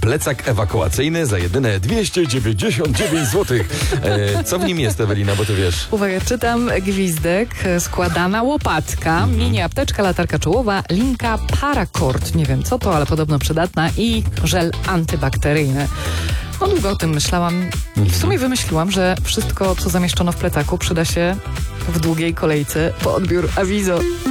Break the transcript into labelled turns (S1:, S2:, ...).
S1: plecak ewakuacyjny za jedyne 299 zł. Co w nim jest, Ewelina, bo ty wiesz?
S2: Uwaga, czytam: gwizdek, składana łopatka, mini apteczka, latarka czołowa, linka Paracord. Nie wiem co to, ale podobno przydatna, i żel antybakteryjny. No, długo o tym myślałam i w sumie wymyśliłam, że wszystko, co zamieszczono w plecaku, przyda się w długiej kolejce po odbiór awizo.